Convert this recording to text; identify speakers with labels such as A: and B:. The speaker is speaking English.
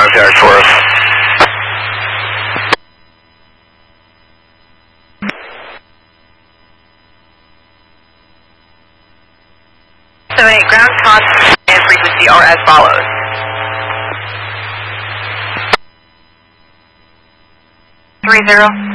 A: contact for us.
B: Ground contact and frequency are as follows. 30.